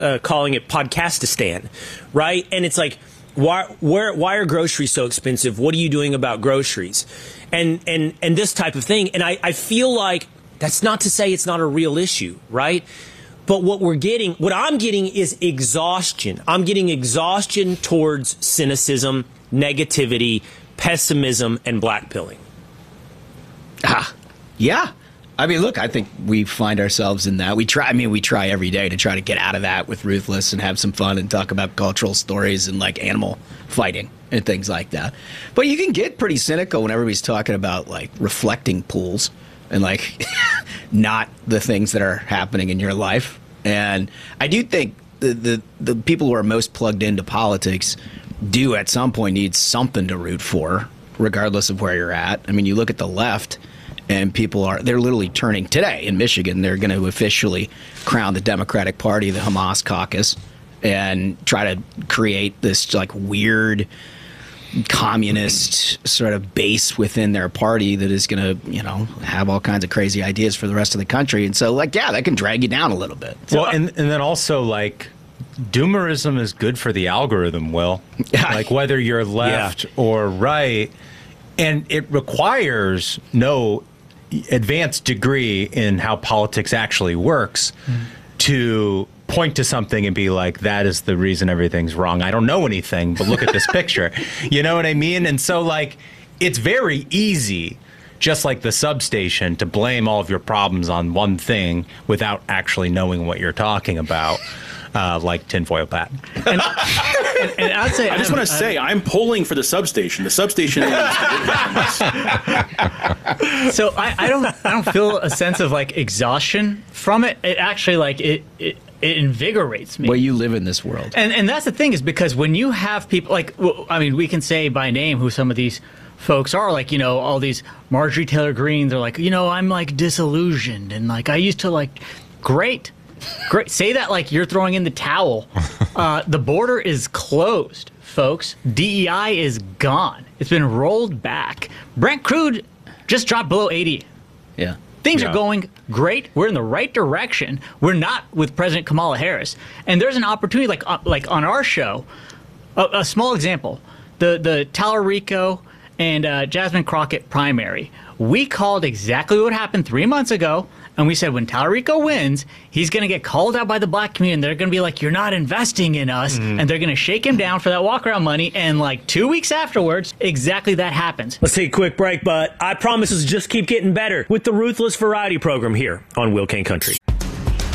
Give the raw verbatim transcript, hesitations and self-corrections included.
uh, calling it Podcastistan, right? And it's like, why, where, why are groceries so expensive? What are you doing about groceries? And, and, and this type of thing. And I, I feel like that's not to say it's not a real issue, right? But what we're getting, what I'm getting is exhaustion. I'm getting exhaustion towards cynicism, negativity, pessimism, and blackpilling. Ah, yeah. I mean, look, I think we find ourselves in that. We try, I mean, we try every day to try to get out of that with Ruthless and have some fun and talk about cultural stories and like animal fighting and things like that. But you can get pretty cynical when everybody's talking about like reflecting pools and like not the things that are happening in your life. And I do think the, the, the people who are most plugged into politics do at some point need something to root for, regardless of where you're at. I mean, you look at the left, and people are, they're literally turning today in Michigan. They're going to officially crown the Democratic Party, the Hamas caucus, and try to create this like weird communist sort of base within their party that is going to, you know, have all kinds of crazy ideas for the rest of the country. And so, like, yeah, that can drag you down a little bit. Well, and, and then also, like, doomerism is good for the algorithm, Will. Like, whether you're left yeah. or right. And it requires no advanced degree in how politics actually works mm. to point to something and be like, that is the reason everything's wrong. I don't know anything, but look at this picture. You know what I mean? And so, like, it's very easy, just like the substation, to blame all of your problems on one thing without actually knowing what you're talking about. Uh, like tinfoil Pat. And, and, and I'd say, I just want to say, I'm polling for the substation. The substation is. So I, I don't, I don't feel a sense of like exhaustion from it. It actually like it, it, it invigorates me. Well, you live in this world, and and that's the thing is because when you have people like, well, I mean, we can say by name who some of these folks are, like, you know, all these Marjorie Taylor Greene. They're like, you know, I'm like disillusioned and like I used to like, great. Great. Say that like you're throwing in the towel. Uh, the border is closed, folks. D E I is gone. It's been rolled back. Brent crude just dropped below eighty. Yeah. Things yeah. are going great. We're in the right direction. We're not with President Kamala Harris. And there's an opportunity, like uh, like on our show, a, a small example, the, the Tallarico and uh, Jasmine Crockett primary. We called exactly what happened three months ago. And we said when Tallarico wins, he's going to get called out by the black community. And they're going to be like, you're not investing in us. Mm. And they're going to shake him down for that walk-around money. And like two weeks afterwards, exactly that happens. Let's take a quick break, but I promise us just keep getting better with the Ruthless Variety program here on Will Kane Country.